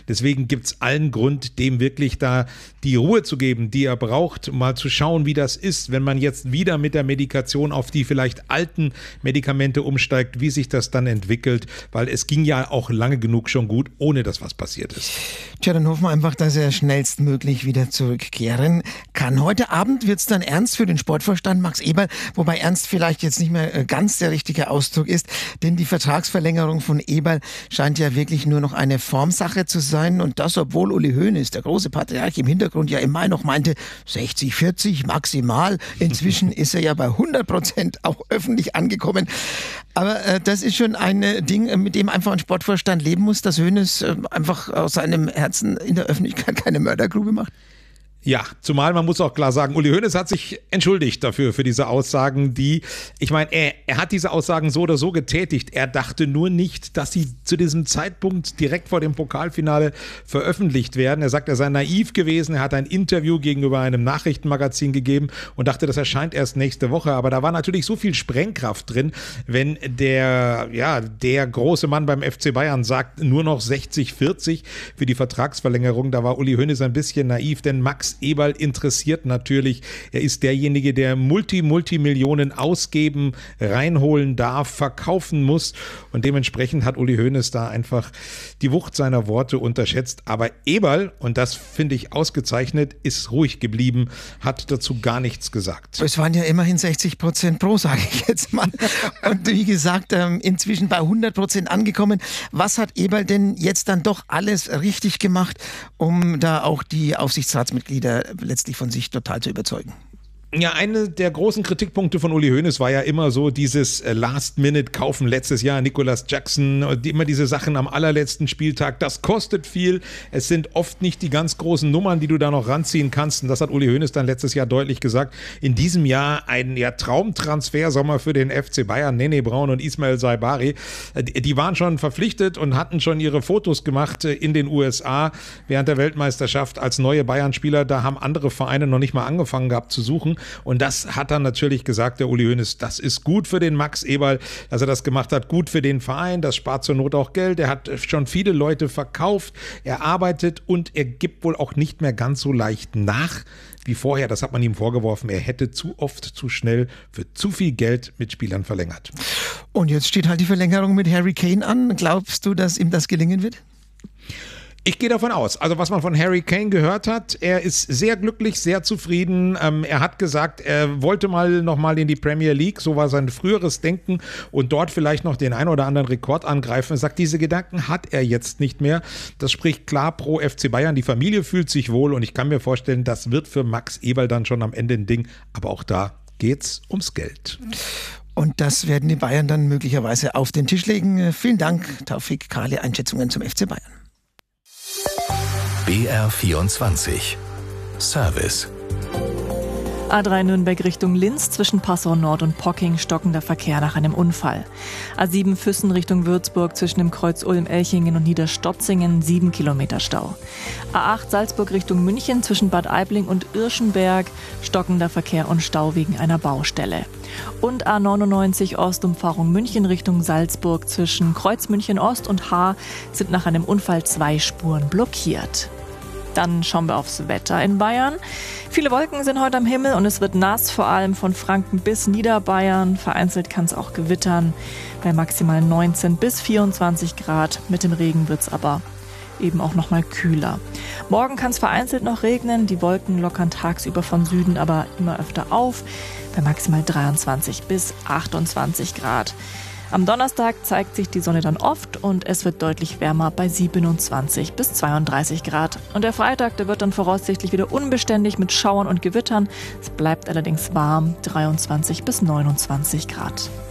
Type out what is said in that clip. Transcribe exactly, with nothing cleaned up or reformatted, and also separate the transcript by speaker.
Speaker 1: Deswegen gibt es allen Grund, dem wirklich da die Ruhe zu geben, die er braucht, mal zu schauen, wie das ist, wenn man jetzt wieder mit der Medikation auf die vielleicht alten Medikamente umsteigt, wie sich das dann entwickelt, weil es ging ja auch lange genug schon gut, ohne dass was passiert ist.
Speaker 2: Tja, dann hoffen wir einfach, dass er schnellstmöglich wieder zurückkehren kann. Heute Abend wird es dann ernst für den Sportvorstand Max Eberl, wobei ernst vielleicht jetzt nicht mehr ganz der richtige Ausdruck ist, denn die Vertragsverlängerung von Eberl scheint ja wirklich nur noch eine Formsache zu sein und das, obwohl Uli Hoeneß, der große Patriarch, im Hintergrund ja im Mai noch meinte, sechzig vierzig maximal. Inzwischen ist er ja bei hundert Prozent auch öffentlich angekommen. Aber äh, das ist schon ein äh, Ding, mit dem einfach ein Sportvorstand leben muss, dass Hoeneß äh, einfach aus seinem Herzen in der Öffentlichkeit keine Mördergrube macht.
Speaker 1: Ja, zumal man muss auch klar sagen, Uli Hoeneß hat sich entschuldigt dafür, für diese Aussagen, die, ich meine, er, er hat diese Aussagen so oder so getätigt. Er dachte nur nicht, dass sie zu diesem Zeitpunkt direkt vor dem Pokalfinale veröffentlicht werden. Er sagt, er sei naiv gewesen. Er hat ein Interview gegenüber einem Nachrichtenmagazin gegeben und dachte, das erscheint erst nächste Woche. Aber da war natürlich so viel Sprengkraft drin, wenn der, ja, der große Mann beim F C Bayern sagt, nur noch sechzig vierzig für die Vertragsverlängerung. Da war Uli Hoeneß ein bisschen naiv, denn Max Eberl interessiert natürlich. Er ist derjenige, der Multi, Multimillionen ausgeben, reinholen darf, verkaufen muss und dementsprechend hat Uli Hoeneß da einfach die Wucht seiner Worte unterschätzt. Aber Eberl, und das finde ich ausgezeichnet, ist ruhig geblieben, hat dazu gar nichts gesagt.
Speaker 2: Es waren ja immerhin sechzig Prozent pro, sage ich jetzt mal. Und wie gesagt, inzwischen bei hundert Prozent angekommen. Was hat Eberl denn jetzt dann doch alles richtig gemacht, um da auch die Aufsichtsratsmitglieder letztlich von sich total zu überzeugen?
Speaker 1: Ja, eine der großen Kritikpunkte von Uli Hoeneß war ja immer so dieses Last-Minute-Kaufen letztes Jahr, Nicolas Jackson, immer diese Sachen am allerletzten Spieltag, das kostet viel, es sind oft nicht die ganz großen Nummern, die du da noch ranziehen kannst und das hat Uli Hoeneß dann letztes Jahr deutlich gesagt. In diesem Jahr ein ja, Traumtransfersommer für den F C Bayern, Nene Braun und Ismail Saibari, die waren schon verpflichtet und hatten schon ihre Fotos gemacht in den U S A während der Weltmeisterschaft als neue Bayern-Spieler, da haben andere Vereine noch nicht mal angefangen gehabt zu suchen. Und das hat dann natürlich gesagt, der Uli Hoeneß, das ist gut für den Max Eberl, dass er das gemacht hat, gut für den Verein, das spart zur Not auch Geld, er hat schon viele Leute verkauft, er arbeitet und er gibt wohl auch nicht mehr ganz so leicht nach wie vorher, das hat man ihm vorgeworfen, er hätte zu oft, zu schnell für zu viel Geld mit Spielern verlängert.
Speaker 2: Und jetzt steht halt die Verlängerung mit Harry Kane an, glaubst du, dass ihm das gelingen wird?
Speaker 1: Ich gehe davon aus, also was man von Harry Kane gehört hat, er ist sehr glücklich, sehr zufrieden. Ähm, er hat gesagt, er wollte mal noch mal in die Premier League, so war sein früheres Denken und dort vielleicht noch den ein oder anderen Rekord angreifen. Er sagt, diese Gedanken hat er jetzt nicht mehr. Das spricht klar pro F C Bayern. Die Familie fühlt sich wohl und ich kann mir vorstellen, das wird für Max Eberl dann schon am Ende ein Ding. Aber auch da geht's ums Geld.
Speaker 2: Und das werden die Bayern dann möglicherweise auf den Tisch legen. Vielen Dank, Taufik Kali, Einschätzungen zum F C Bayern.
Speaker 3: B R vierundzwanzig Service.
Speaker 4: A drei Nürnberg Richtung Linz, zwischen Passau Nord und Pocking stockender Verkehr nach einem Unfall. A sieben Füssen Richtung Würzburg, zwischen dem Kreuz Ulm-Elchingen und Niederstotzingen sieben Kilometer Stau. A acht Salzburg Richtung München, zwischen Bad Aibling und Irschenberg stockender Verkehr und Stau wegen einer Baustelle. Und A neunundneunzig Ostumfahrung München Richtung Salzburg, zwischen Kreuz München Ost und Haar sind nach einem Unfall zwei Spuren blockiert. Dann schauen wir aufs Wetter in Bayern. Viele Wolken sind heute am Himmel und es wird nass, vor allem von Franken bis Niederbayern. Vereinzelt kann es auch gewittern bei maximal neunzehn bis vierundzwanzig Grad. Mit dem Regen wird es aber eben auch noch mal kühler. Morgen kann es vereinzelt noch regnen. Die Wolken lockern tagsüber von Süden aber immer öfter auf bei maximal dreiundzwanzig bis achtundzwanzig Grad. Am Donnerstag zeigt sich die Sonne dann oft und es wird deutlich wärmer bei siebenundzwanzig bis zweiunddreißig Grad. Und der Freitag, der wird dann voraussichtlich wieder unbeständig mit Schauern und Gewittern. Es bleibt allerdings warm, dreiundzwanzig bis neunundzwanzig Grad.